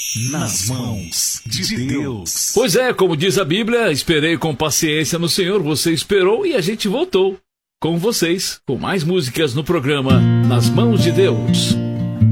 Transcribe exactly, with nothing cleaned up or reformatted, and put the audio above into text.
nas mãos de Deus. Pois é, como diz a Bíblia, esperei com paciência no Senhor, você esperou e a gente voltou com vocês, com mais músicas no programa Nas Mãos de Deus.